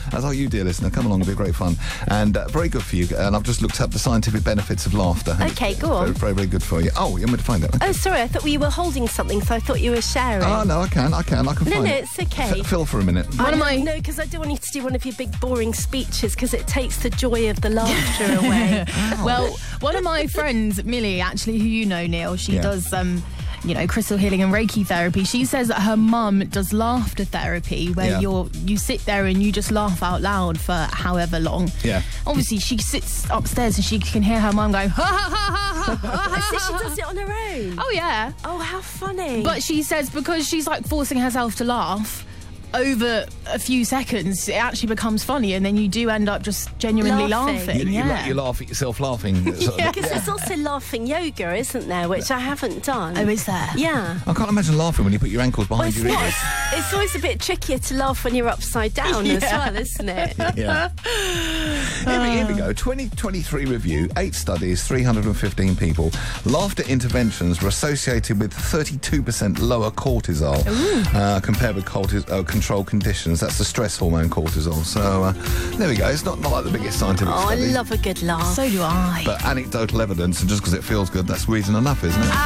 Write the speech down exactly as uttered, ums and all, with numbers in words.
as are you, dear listener. Come along, it'll be great fun. And uh, very good for you. And I've just looked up the scientific benefits of laughter. Okay, go on. Very, very, very good for you. Oh, you want me to find it? Okay. Oh, sorry, I thought you were holding something, so I thought you were sharing. Oh, no, I can, I can, I can no, find no, it. it's okay. F- Phil, for a minute. One of my... No, because I don't want you to do one of your big boring speeches, because it takes the joy of the laughter away. Well, one of my friends, Millie, actually, who you know, Neil, she Yeah. does... um. you know, crystal healing and Reiki therapy. She says that her mum does laughter therapy, where Yeah. you're you sit there and you just laugh out loud for however long. Yeah. Obviously, she sits upstairs and she can hear her mum going, ha ha ha ha ha. So she does it on her own? Oh, yeah. Oh, how funny. But she says because she's like forcing herself to laugh, over a few seconds, it actually becomes funny, and then you do end up just genuinely Laughing. laughing. You, you, yeah. la- you laugh at yourself laughing. Sort of- Because there's also laughing yoga, isn't there, which I haven't done. Oh, is there? Yeah. I can't imagine laughing when you put your ankles Well, behind it's, your not, ears. it's always a bit trickier to laugh when you're upside down as well, isn't it? Yeah. Here we, here we go. twenty twenty-three review, eight studies, three hundred fifteen people. Laughter interventions were associated with thirty-two percent lower cortisol uh, compared with cortis- uh, control conditions. That's the stress hormone cortisol. So uh, there we go. It's not, not like the biggest scientific Oh, I study. love a good laugh. So do I. But anecdotal evidence, and just because it feels good, that's reason enough, isn't it?